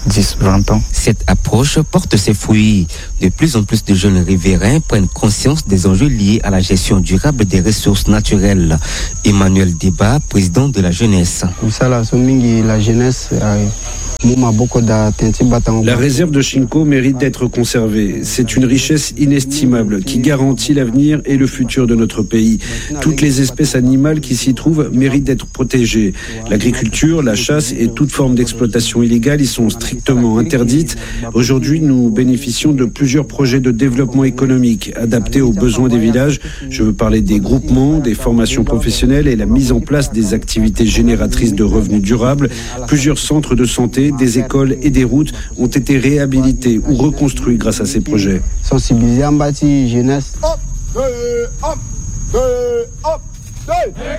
10-20 ans. Cette approche porte ses fruits. De plus en plus de jeunes riverains prennent conscience des enjeux liés à la gestion durable des ressources naturelles. Emmanuel Débat, président de la jeunesse. La jeunesse. La réserve de Chinko mérite d'être conservée. C'est une richesse inestimable qui garantit l'avenir et le futur de notre pays. Toutes les espèces animales qui s'y trouvent méritent d'être protégées. L'agriculture, la chasse et toute forme d'exploitation illégale y sont strictement interdites. Aujourd'hui, nous bénéficions de plusieurs projets de développement économique adaptés aux besoins des villages. Je veux parler des groupements, des formations professionnelles et la mise en place des activités génératrices de revenus durables. Plusieurs centres de santé, des écoles et des routes ont été réhabilités ou reconstruits grâce à ces projets. Sensibiliser en bâti jeunesse.